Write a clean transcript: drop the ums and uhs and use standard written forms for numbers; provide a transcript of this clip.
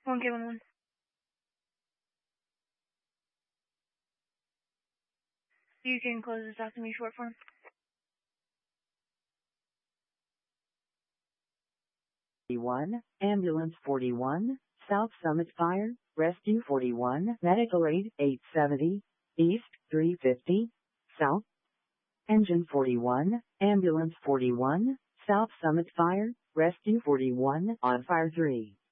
1K11. You can close this out to me short form. 41, Ambulance 41, South Summit Fire, Rescue 41, Medical Aid 870, East 350, South. Engine 41, Ambulance 41, South Summit Fire, Rescue 41, on Fire 3.